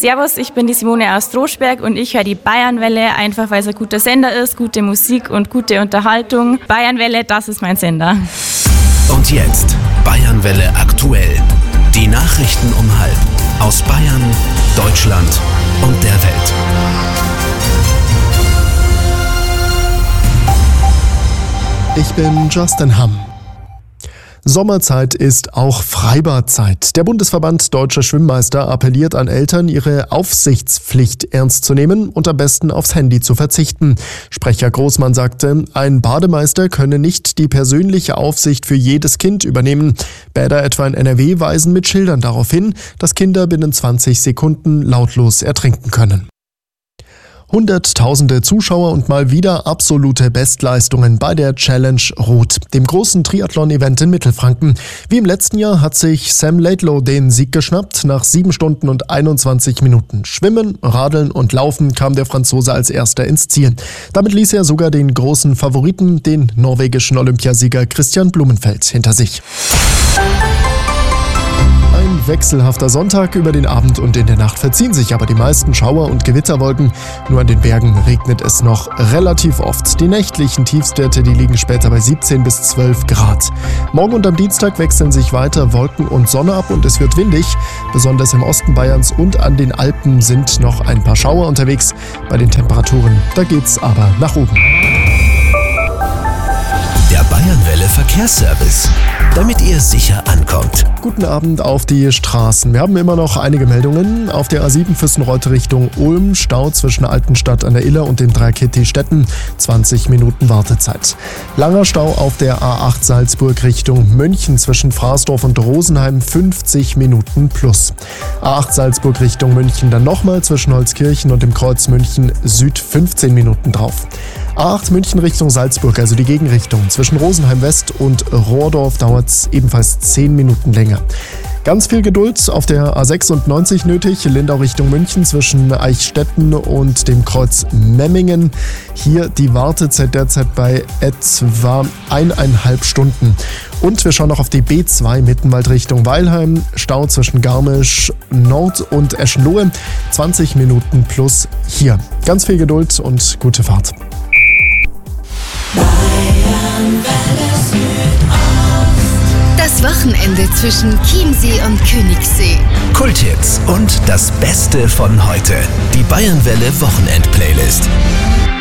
Servus, ich bin die Simone aus Droschberg und ich höre die Bayernwelle, einfach weil es ein guter Sender ist, gute Musik und gute Unterhaltung. Bayernwelle, das ist mein Sender. Und jetzt Bayernwelle aktuell. Die Nachrichten um 12:30 aus Bayern, Deutschland und der Welt. Ich bin Justin Hamm. Sommerzeit ist auch Freibadzeit. Der Bundesverband Deutscher Schwimmmeister appelliert an Eltern, ihre Aufsichtspflicht ernst zu nehmen und am besten aufs Handy zu verzichten. Sprecher Großmann sagte, ein Bademeister könne nicht die persönliche Aufsicht für jedes Kind übernehmen. Bäder etwa in NRW weisen mit Schildern darauf hin, dass Kinder binnen 20 Sekunden lautlos ertrinken können. Hunderttausende Zuschauer und mal wieder absolute Bestleistungen bei der Challenge Rot, dem großen Triathlon-Event in Mittelfranken. Wie im letzten Jahr hat sich Sam Laidlow den Sieg geschnappt. Nach 7 Stunden und 21 Minuten Schwimmen, Radeln und Laufen kam der Franzose als Erster ins Ziel. Damit ließ er sogar den großen Favoriten, den norwegischen Olympiasieger Kristian Blummenfelt, hinter sich. Ein wechselhafter Sonntag. Über den Abend und in der Nacht verziehen sich aber die meisten Schauer- und Gewitterwolken. Nur an den Bergen regnet es noch relativ oft. Die nächtlichen Tiefstwerte, die liegen später bei 17 bis 12 Grad. Morgen und am Dienstag wechseln sich weiter Wolken und Sonne ab und es wird windig. Besonders im Osten Bayerns und an den Alpen sind noch ein paar Schauer unterwegs. Bei den Temperaturen, da geht's aber nach oben. Der Bayernwelle Verkehrsservice, damit ihr sicher ankommt. Guten Abend auf die Straßen. Wir haben immer noch einige Meldungen. Auf der A7 Füssenreuth Richtung Ulm, Stau zwischen Altenstadt an der Iller und dem Dreieck Stetten, 20 Minuten Wartezeit. Langer Stau auf der A8 Salzburg Richtung München zwischen Fraßdorf und Rosenheim, 50 Minuten plus. A8 Salzburg Richtung München dann nochmal zwischen Holzkirchen und dem Kreuz München Süd, 15 Minuten drauf. A8 München Richtung Salzburg, also die Gegenrichtung. Zwischen Rosenheim West und Rohrdorf dauert es ebenfalls 10 Minuten länger. Ganz viel Geduld auf der A96 nötig, Lindau Richtung München zwischen Eichstätten und dem Kreuz Memmingen. Hier die Wartezeit derzeit bei etwa 1,5 Stunden. Und wir schauen noch auf die B2 Mittenwald Richtung Weilheim. Stau zwischen Garmisch Nord und Eschenlohe, 20 Minuten plus hier. Ganz viel Geduld und gute Fahrt. Das Wochenende zwischen Chiemsee und Königssee. Kulthits und das Beste von heute. Die Bayernwelle Wochenend-Playlist.